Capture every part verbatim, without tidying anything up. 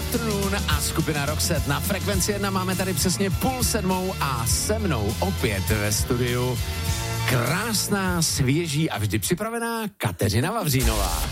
Afternoon a skupina Roxette na Frekvenci jedna. Máme tady přesně půl sedmou a se mnou opět ve studiu krásná, svěží a vždy připravená Kateřina Vavřínová.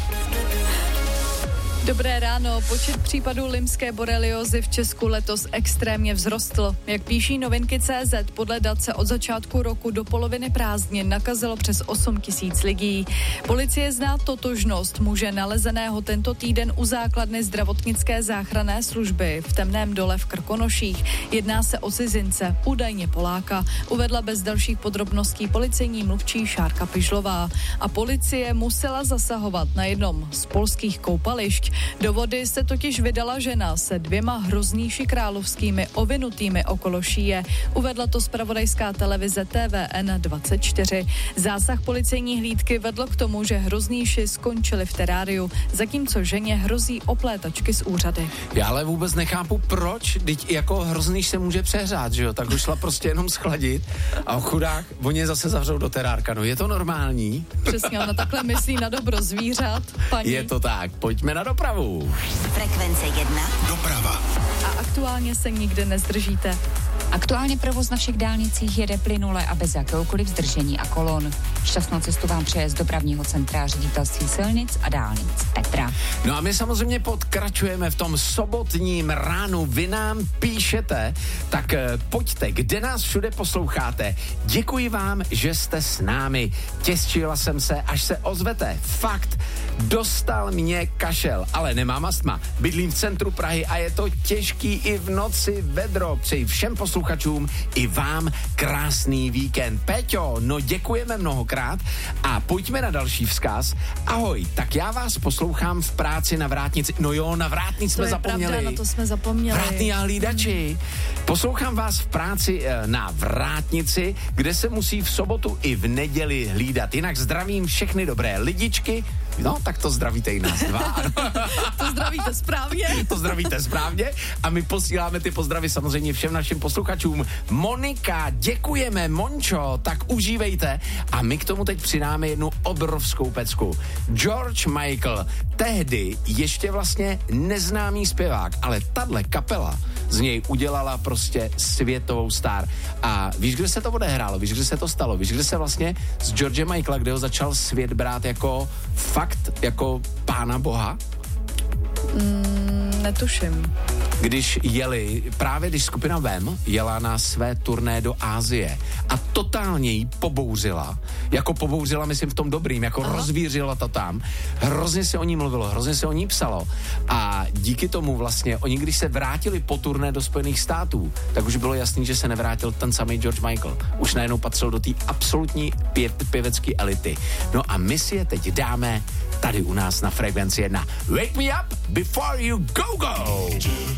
Dobré ráno. Počet případů lymské boreliozy v Česku letos extrémně vzrostl. Jak píší novinky tečka cé zet, podle dat se od začátku roku do poloviny prázdnin nakazilo přes osm tisíc lidí. Policie zná totožnost muže nalezeného tento týden u základny zdravotnické záchranné služby v Temném Dole v Krkonoších. Jedná se o cizince, údajně Poláka, uvedla bez dalších podrobností policejní mluvčí Šárka Pižlová. A policie musela zasahovat na jednom z polských koupališť. Do vody se totiž vydala žena se dvěma hroznýši královskými ovinutými okolo šíje. Uvedla to zpravodajská televize T V N dvacet čtyři. Zásah policejní hlídky vedl k tomu, že hroznýši skončili v teráriu, zatímco ženě hrozí oplétačky z úřady. Já ale vůbec nechápu, proč, teď jako hroznýš se může přehřát, že jo, tak už šla prostě jenom schladit a chudák, oni zase zavřou do terárka, no je to normální? Přesně, ona takhle myslí na dobro zvířat, paní. Je to tak, pojďme na dopravu. Frekvence jedna. Doprava. A aktuálně se nikde nezdržíte. Aktuálně provoz na všech dálnicích jede plynule a bez jakéhokoliv zdržení a kolon. Šťastnou cestu vám přeje z dopravního centra Ředitelství silnic a dálnic Petra. No a my samozřejmě pokračujeme v tom sobotním ránu. Vy nám píšete, tak eh, pojďte, kde nás všude posloucháte. Děkuji vám, že jste s námi. Těšila jsem se, až se ozvete. Fakt, dostal mě kašel, ale nemám astma. Bydlím v centru Prahy a je to těžký i v noci vedro. Přeji všem posluchačům i vám krásný víkend. Péťo, no děkujeme mnohokrát a pojďme na další vzkaz. Ahoj, tak já vás poslouchám v práci na vrátnici. No jo, na vrátnici jsme to je zapomněli. Pravda, na to jsme zapomněli. Vrátný a hlídači. Poslouchám vás v práci na vrátnici, kde se musí v sobotu i v neděli hlídat. Jinak zdravím všechny dobré lidičky. No, tak to zdravíte i nás dva. To zdravíte správně. To zdravíte správně a my posíláme ty pozdravy samozřejmě všem našim posluchačům. Monika, děkujeme, Mončo, tak užívejte a my k tomu teď přidáme jednu obrovskou pecku. George Michael, tehdy ještě vlastně neznámý zpěvák, ale tahle kapela z něj udělala prostě světovou star. A víš, kde se to odehrálo? Víš, kde se to stalo? Víš, kde se vlastně z George Michaela, kde ho začal svět brát jako fakt, jako pána boha? Mm, netuším. Když jeli, právě když skupina Vem jela na své turné do Asie a totálně jí pobouřila, jako pobouřila, myslím v tom dobrým, jako Aha. rozvířila to tam, hrozně se o ní mluvilo, hrozně se o ní psalo a díky tomu vlastně, oni když se vrátili po turné do Spojených států, tak už bylo jasný, že se nevrátil ten samý George Michael. Už najednou patřil do té absolutní pě- pěvecké elity. No a my si je teď dáme tady u nás na Frekvenci jedna. Wake me up before you go go!